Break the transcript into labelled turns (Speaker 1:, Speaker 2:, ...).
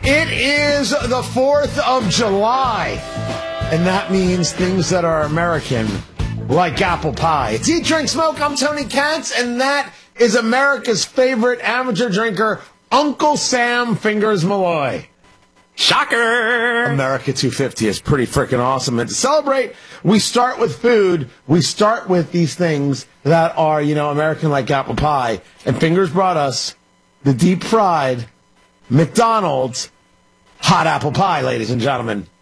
Speaker 1: It is the 4th of July, and that means things that are American, like apple pie. It's Eat, Drink, Smoke. I'm Tony Katz, and that is America's favorite amateur drinker, Uncle Sam Fingers Malloy.
Speaker 2: Shocker!
Speaker 1: America 250 is pretty freaking awesome. And to celebrate, we start with food. We start with these things that are, American like apple pie. And Fingers brought us the deep-fried McDonald's hot apple pie, ladies and gentlemen.